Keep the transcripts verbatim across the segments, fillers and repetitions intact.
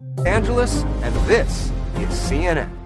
Angeles, and this is C N N.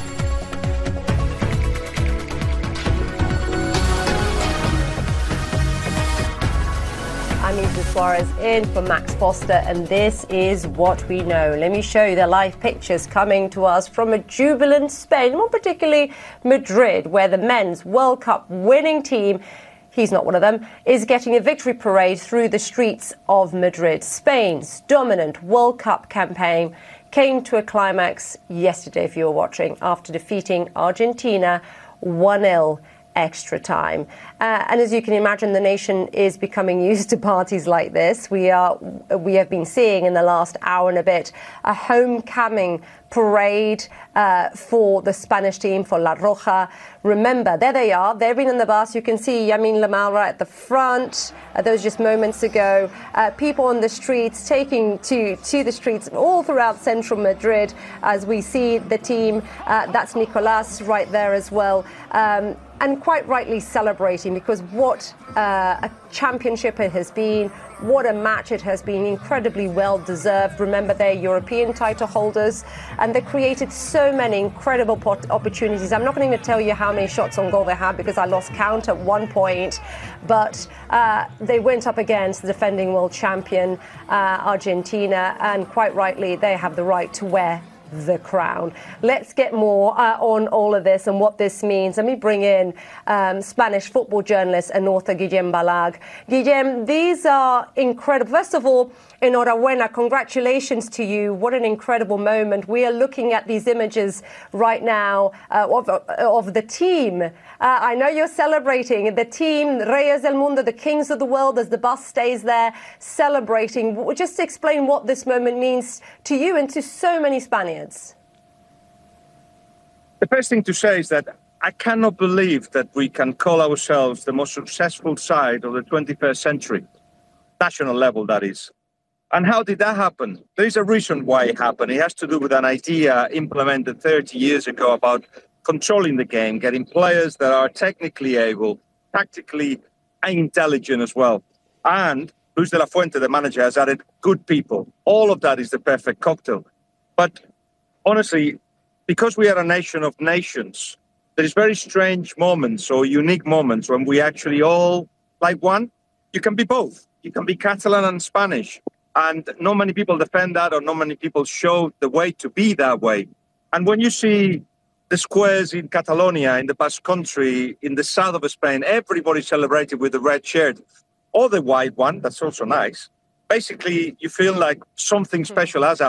I'm Isa Suarez in for Max Foster, and this is what we know. Let me show you the live pictures coming to us from a jubilant Spain, more particularly Madrid, where the men's World Cup winning team, he's not one of them, is getting a victory parade through the streets of Madrid. Spain's dominant World Cup campaign came to a climax yesterday, if you were watching, after defeating Argentina one nil extra time. Uh, and as you can imagine, the nation is becoming used to parties like this. We are, we have been seeing in the last hour and a bit a homecoming parade uh, for the Spanish team, for La Roja. Remember, there they are. They've been in the bus. You can see Yamin Lamela right at the front. Uh, those just moments ago. Uh, people on the streets, taking to, to the streets all throughout central Madrid as we see the team. Uh, that's Nicolas right there as well. Um, and quite rightly celebrating, because what uh, a championship it has been, what a match it has been, incredibly well deserved. Remember, they're European title holders, and they created so many incredible pot- opportunities. I'm not going to tell you how many shots on goal they had, because I lost count at one point, but uh, they went up against the defending world champion uh, Argentina, and quite rightly they have the right to wear the crown. Let's get more uh, on all of this and what this means. Let me bring in um, Spanish football journalist and author Guillem Balag. Guillem, these are incredible. First of all, enhorabuena, congratulations to you. What an incredible moment. We are looking at these images right now uh, of, of the team. Uh, I know you're celebrating. The team, Reyes del Mundo, the kings of the world, as the bus stays there celebrating. Just explain what this moment means to you and to so many Spaniards. The first thing to say is that I cannot believe that we can call ourselves the most successful side of the twenty-first century, national level, that is. And how did that happen? There is a reason why it happened. It has to do with an idea implemented thirty years ago about controlling the game, getting players that are technically able, tactically intelligent as well. And Luis de la Fuente, the manager, has added good people. All of that is the perfect cocktail. But honestly, because we are a nation of nations, there is very strange moments or unique moments when we actually all like one. You can be both. You can be Catalan and Spanish. And not many people defend that, or not many people show the way to be that way. And when you see the squares in Catalonia, in the Basque Country, in the south of Spain, everybody celebrated with the red shirt or the white one. That's also nice. Basically, you feel like something special has happened.